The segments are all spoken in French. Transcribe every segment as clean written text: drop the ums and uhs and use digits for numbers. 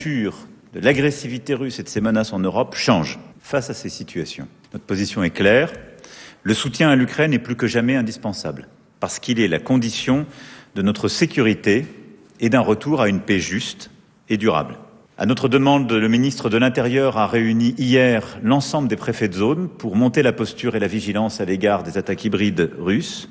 de l'agressivité russe et de ses menaces en Europe change face à ces situations. Notre position est claire. Le soutien à l'Ukraine est plus que jamais indispensable parce qu'il est la condition de notre sécurité et d'un retour à une paix juste et durable. À notre demande, le ministre de l'Intérieur a réuni hier l'ensemble des préfets de zone pour monter la posture et la vigilance à l'égard des attaques hybrides russes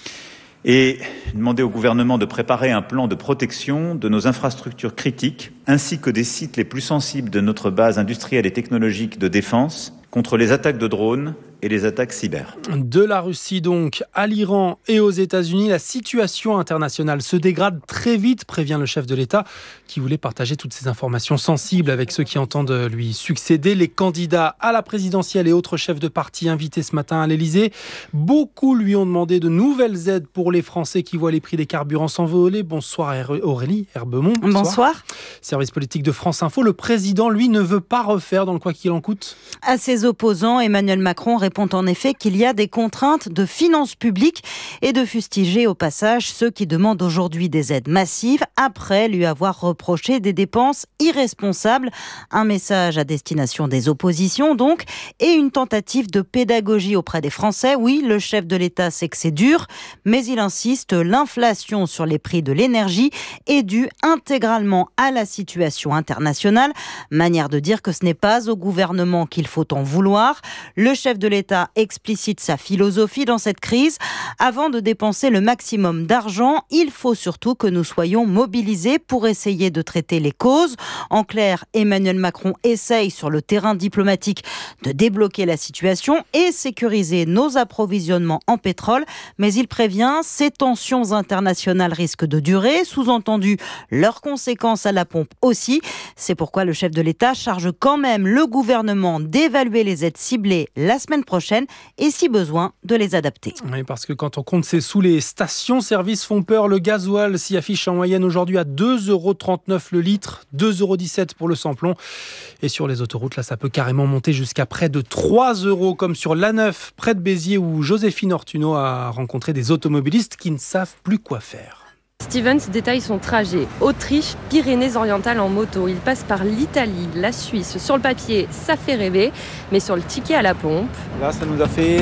et demander au gouvernement de préparer un plan de protection de nos infrastructures critiques ainsi que des sites les plus sensibles de notre base industrielle et technologique de défense contre les attaques de drones et les attaques cyber. De la Russie donc à l'Iran et aux États-Unis, la situation internationale se dégrade très vite, prévient le chef de l'État qui voulait partager toutes ces informations sensibles avec ceux qui entendent lui succéder. Les candidats à la présidentielle et autres chefs de parti invités ce matin à l'Élysée, beaucoup lui ont demandé de nouvelles aides pour les Français qui voient les prix des carburants s'envoler. Bonsoir Aurélie Herbemont. Bonsoir. Service politique de France Info, le président lui ne veut pas refaire dans le quoi qu'il en coûte. À ses opposants, Emmanuel Macron répond en effet qu'il y a des contraintes de finances publiques et de fustiger au passage ceux qui demandent aujourd'hui des aides massives après lui avoir reproché des dépenses irresponsables. Un message à destination des oppositions donc et une tentative de pédagogie auprès des Français. Oui, le chef de l'État sait que c'est dur, mais il insiste, l'inflation sur les prix de l'énergie est due intégralement à la situation internationale. Manière de dire que ce n'est pas au gouvernement qu'il faut en vouloir. Le chef de l'État explicite sa philosophie dans cette crise. Avant de dépenser le maximum d'argent, il faut surtout que nous soyons mobilisés pour essayer de traiter les causes. En clair, Emmanuel Macron essaye sur le terrain diplomatique de débloquer la situation et sécuriser nos approvisionnements en pétrole. Mais il prévient, ces tensions internationales risquent de durer. Sous-entendu, leurs conséquences à la pompe aussi. C'est pourquoi le chef de l'État charge quand même le gouvernement d'évaluer les aides ciblées la semaine prochaine et si besoin de les adapter. Oui, parce que quand on compte ces sous, les stations-service font peur. Le gasoil s'y affiche en moyenne aujourd'hui à 2,39 € le litre, 2,17 € pour le samplon. Et sur les autoroutes, là, ça peut carrément monter jusqu'à près de 3 € comme sur l'A9 près de Béziers où Joséphine Ortuno a rencontré des automobilistes qui ne savent plus quoi faire. Stevens détaille son trajet. Autriche, Pyrénées-Orientales en moto. Il passe par l'Italie, la Suisse. Sur le papier, ça fait rêver, mais sur le ticket à la pompe... Là, ça nous a fait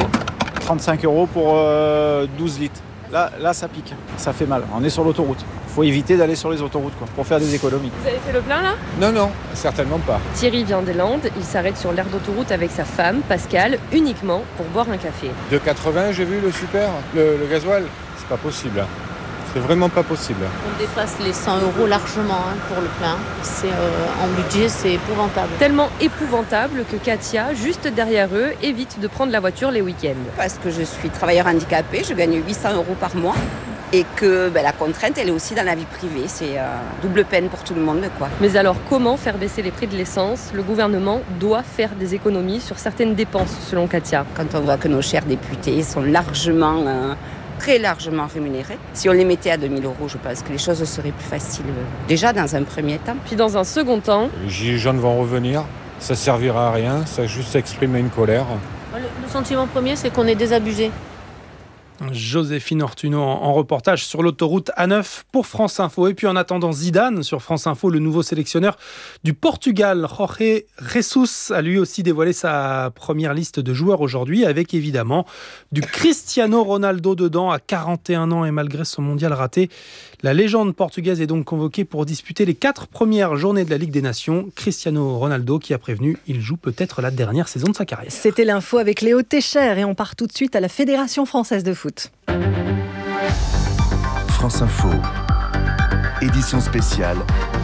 35 € pour 12 litres. Là, ça pique, ça fait mal. On est sur l'autoroute. Il faut éviter d'aller sur les autoroutes pour faire des économies. Vous avez fait le plein là ? Non, certainement pas. Thierry vient des Landes. Il s'arrête sur l'aire d'autoroute avec sa femme, Pascal, uniquement pour boire un café. 2,80 j'ai vu le super, le gasoil. C'est pas possible. C'est vraiment pas possible. On dépasse les 100 € largement pour le plein. En budget, c'est épouvantable. Tellement épouvantable que Katia, juste derrière eux, évite de prendre la voiture les week-ends. Parce que je suis travailleur handicapé, je gagne 800 € par mois. Et que la contrainte, elle est aussi dans la vie privée. C'est double peine pour tout le monde, quoi. Mais alors, comment faire baisser les prix de l'essence ? Le gouvernement doit faire des économies sur certaines dépenses, selon Katia. Quand on voit que nos chers députés sont très largement rémunérés. Si on les mettait à 2 000 €, je pense que les choses seraient plus faciles. Déjà, dans un premier temps. Puis dans un second temps... Les gilets jaunes vont revenir. Ça servira à rien. Ça juste exprimer une colère. Le sentiment premier, c'est qu'on est désabusé. Joséphine Ortuno en reportage sur l'autoroute A9 pour France Info. Et puis en attendant Zidane sur France Info, le nouveau sélectionneur du Portugal, Jorge Jesus, a lui aussi dévoilé sa première liste de joueurs aujourd'hui avec évidemment du Cristiano Ronaldo dedans à 41 ans et malgré son mondial raté. La légende portugaise est donc convoquée pour disputer les 4 premières journées de la Ligue des Nations. Cristiano Ronaldo qui a prévenu, il joue peut-être la dernière saison de sa carrière. C'était l'info avec Léo Técher et on part tout de suite à la Fédération française de foot. France Info, édition spéciale,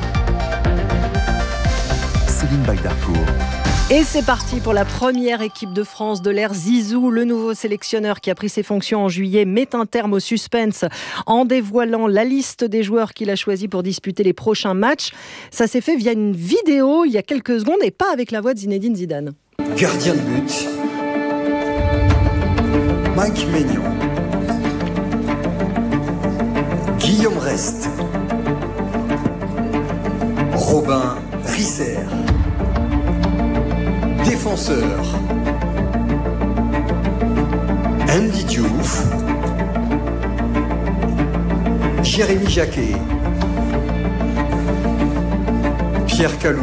Céline Baydarcourt. Et c'est parti pour la première équipe de France de l'ère Zizou. Le nouveau sélectionneur qui a pris ses fonctions en juillet met un terme au suspense en dévoilant la liste des joueurs qu'il a choisis pour disputer les prochains matchs. Ça s'est fait via une vidéo il y a quelques secondes et pas avec la voix de Zinedine Zidane. Gardien de but, Mike Maignan. Guillaume Rest, Robin Risser, défenseur, Andy Diouf, Jérémy Jacquet, Pierre Calou.